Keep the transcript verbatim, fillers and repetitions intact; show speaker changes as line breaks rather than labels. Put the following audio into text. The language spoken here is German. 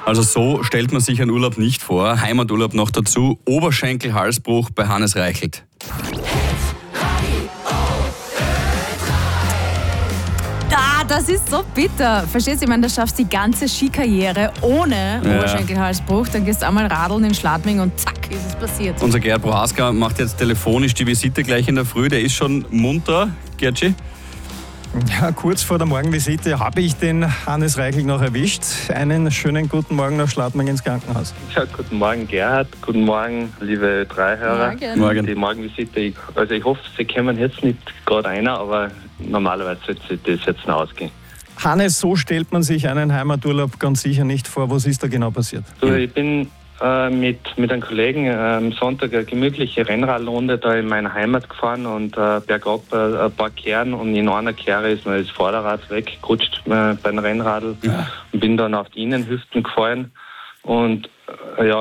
Also so stellt man sich einen Urlaub nicht vor. Heimaturlaub noch dazu. Oberschenkel-Halsbruch bei Hannes Reichelt.
Ah, das ist so bitter. Verstehst du? Ich meine, da schaffst du die ganze Skikarriere ohne
Ja.
Oberschenkelhalsbruch. Dann gehst du einmal radeln in Schladming und zack, ist es passiert.
Unser Gerd Prohaska macht jetzt telefonisch die Visite gleich in der Früh. Der ist schon munter, Gertschi.
Ja, kurz vor der Morgenvisite habe ich den Hannes Reichelt noch erwischt. Einen schönen guten Morgen nach Schladming ins Krankenhaus.
Ja, guten Morgen Gerhard, guten Morgen liebe Dreihörer.
Morgen.
Morgen.
Die Morgenvisite, ich, also ich hoffe, Sie kommen jetzt nicht gerade einer, aber normalerweise sollte das jetzt noch ausgehen.
Hannes, so stellt man sich einen Heimaturlaub ganz sicher nicht vor. Was ist da genau passiert?
So, ich bin äh, mit, mit einem Kollegen äh, am Sonntag eine gemütliche Rennradrunde da in meiner Heimat gefahren und äh, bergab äh, ein paar Kehren und in einer Kehre ist mir das Vorderrad weggerutscht äh, beim Rennradl
Ja.
und bin dann auf die Innenhüften gefallen und äh, ja,